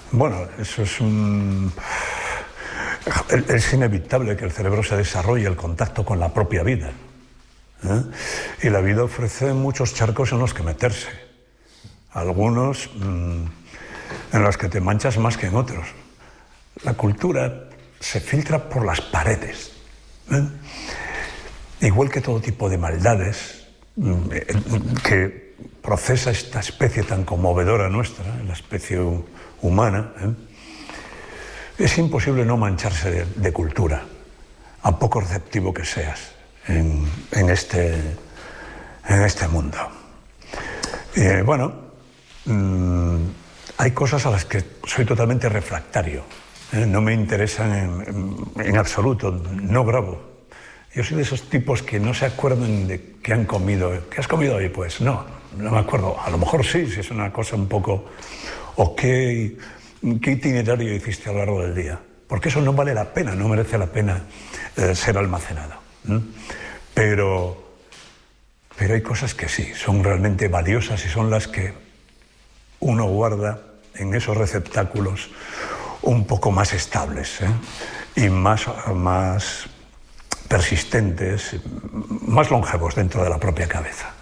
Bueno, eso es un... Es inevitable que el cerebro se desarrolle el contacto con la propia vida, ¿eh? Y la vida ofrece muchos charcos en los que meterse. Algunos en los que te manchas más que en otros. La cultura se filtra por las paredes, ¿eh? Igual que todo tipo de maldades que procesa esta especie tan conmovedora nuestra, la especie humana, ¿eh? Es imposible no mancharse de cultura, a poco receptivo que seas en este mundo. Bueno, hay cosas a las que soy totalmente refractario, ¿eh? No me interesan en absoluto, no grabo. Yo soy de esos tipos que no se acuerdan de qué han comido. ¿Qué has comido hoy? Pues no me acuerdo. A lo mejor sí, si es una cosa un poco... ¿O qué itinerario hiciste a lo largo del día? Porque eso no vale la pena, no merece la pena ser almacenado. Pero hay cosas que sí, son realmente valiosas y son las que uno guarda en esos receptáculos un poco más estables, ¿eh? Y más persistentes, más longevos dentro de la propia cabeza.